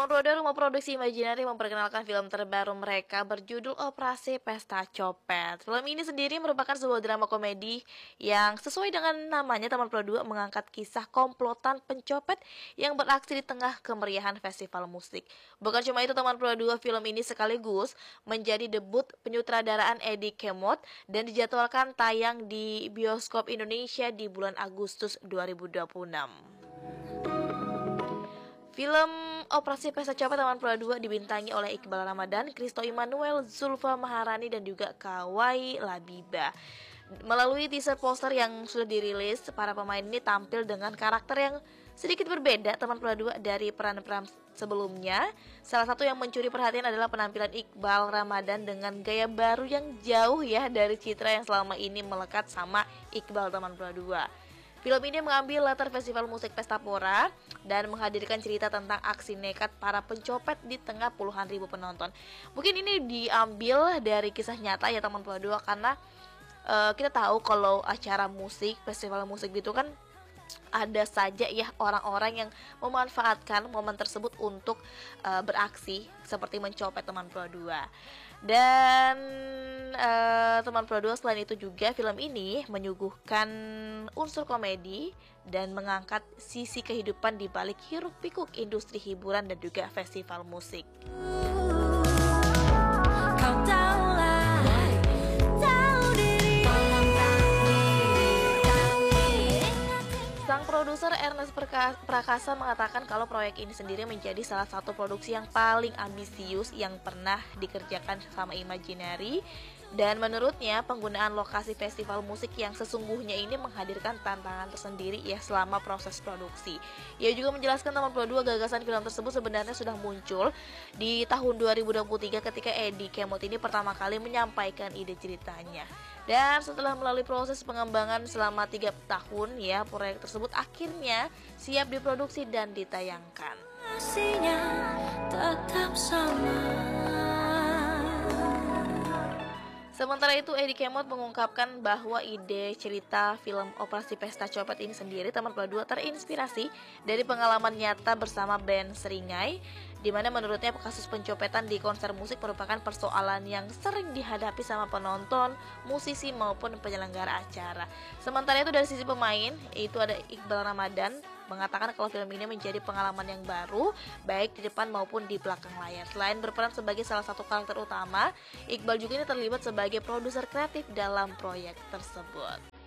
Produser Rumah Produksi Imajinari memperkenalkan film terbaru mereka berjudul Operasi Pesta Copet. Film ini sendiri merupakan sebuah drama komedi yang sesuai dengan namanya, Taman Pro 2 mengangkat kisah komplotan pencopet yang beraksi di tengah kemeriahan festival musik. Bukan cuma itu, Taman Pro 2 film ini sekaligus menjadi debut penyutradaraan Eddie Kemot dan dijadwalkan tayang di bioskop Indonesia di bulan Agustus 2026. Film Operasi Pesta Copet Taman Pro 2 dibintangi oleh Iqbal Ramadan, Christo Immanuel, Zulfa Maharani, dan juga Kawai Labiba. Melalui teaser poster yang sudah dirilis, para pemain ini tampil dengan karakter yang sedikit berbeda Taman Pro 2 dari peran-peran sebelumnya. Salah satu yang mencuri perhatian adalah penampilan Iqbal Ramadan dengan gaya baru yang jauh ya dari citra yang selama ini melekat sama Iqbal Taman Pro 2. Film ini mengambil latar festival musik Pesta Pora dan menghadirkan cerita tentang aksi nekat para pencopet di tengah puluhan ribu penonton. Mungkin ini diambil dari kisah nyata ya Taman Pro 2, karena kita tahu kalau acara musik, festival musik gitu kan ada saja ya orang-orang yang memanfaatkan momen tersebut untuk beraksi seperti mencopet Taman Pro 2. Dan Taman Pro 2 selain itu juga film ini menyuguhkan unsur komedi dan mengangkat sisi kehidupan di balik hiruk-pikuk industri hiburan dan juga festival musik. Sang produser Ernest Prakasa mengatakan kalau proyek ini sendiri menjadi salah satu produksi yang paling ambisius yang pernah dikerjakan sama Imajinari. Dan menurutnya penggunaan lokasi festival musik yang sesungguhnya ini menghadirkan tantangan tersendiri ya selama proses produksi. Ia juga menjelaskan Taman Pro 2 gagasan film tersebut sebenarnya sudah muncul di tahun 2023 ketika Eddie Kemot ini pertama kali menyampaikan ide ceritanya. Dan setelah melalui proses pengembangan selama 3 tahun ya, proyek tersebut akhirnya siap diproduksi dan ditayangkan. Tetap sama. Sementara itu, Eddie Kemot mengungkapkan bahwa ide cerita film Operasi Pesta Copet ini sendiri, Taman Pro 2, terinspirasi dari pengalaman nyata bersama band Seringai, di mana menurutnya kasus pencopetan di konser musik merupakan persoalan yang sering dihadapi sama penonton, musisi maupun penyelenggara acara. Sementara itu dari sisi pemain, yaitu ada Iqbal Ramadan, mengatakan kalau film ini menjadi pengalaman yang baru baik di depan maupun di belakang layar. Selain berperan sebagai salah satu karakter utama, Iqbal juga ini terlibat sebagai produser kreatif dalam proyek tersebut.